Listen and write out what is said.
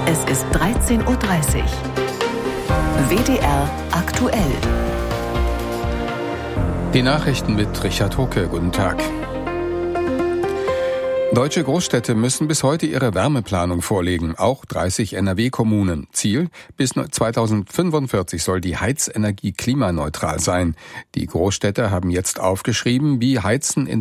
Es ist 13:30 Uhr. WDR aktuell. Die Nachrichten mit Richard Hucke. Guten Tag. Deutsche Großstädte müssen bis heute ihre Wärmeplanung vorlegen, auch 30 NRW-Kommunen. Ziel: bis 2045 soll die Heizenergie klimaneutral sein. Die Großstädte haben jetzt aufgeschrieben, wie Heizen in